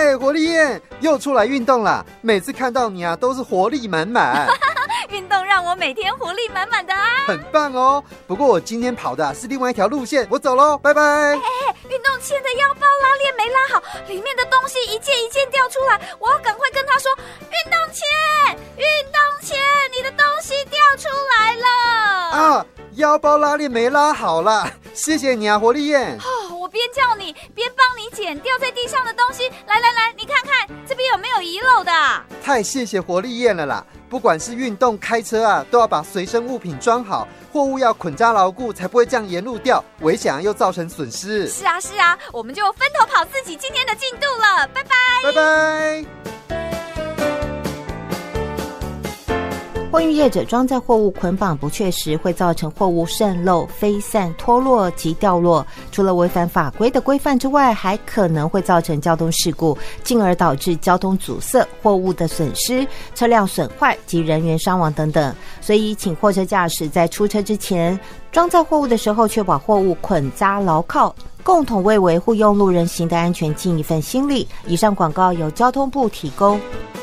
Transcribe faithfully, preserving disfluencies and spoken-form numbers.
耶，活力燕又出来运动啦！每次看到你啊，都是活力满满。 运动让我每天活力满满的啊， 很棒哦。不过我今天跑的是另外一条路线，我走喽，拜拜。哎哎，运动线的腰包拉链没拉好，里面的东西一件一件掉出来，我要赶快跟他说：运动前，运动前，你的东西掉出来了啊！腰包拉链没拉好啦，谢谢你啊，活力燕。 哦，我边叫你边帮你捡掉在地上的东西，来来来，你看看这边有没有遗漏的？ 太谢谢活力燕了啦！不管是运动开车啊，都要把随身物品装好，货物要捆扎牢固，才不会这样沿路掉，危险啊又造成损失。 是啊是啊，我们就分头跑自己今天的进度了，拜拜拜拜。 货运业者装载货物捆绑不确实，会造成货物渗漏、飞散、脱落及掉落。除了违反法规的规范之外，还可能会造成交通事故，进而导致交通阻塞、货物的损失、车辆损坏及人员伤亡等等。所以，请货车驾驶在出车之前，装载货物的时候，确保货物捆扎牢靠，共同为维护用路人行的安全尽一份心力。以上广告由交通部提供。